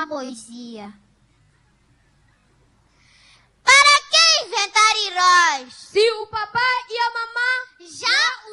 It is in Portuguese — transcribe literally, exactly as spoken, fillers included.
uma poesia. Para que inventar heróis? Se o papai e a mamãe já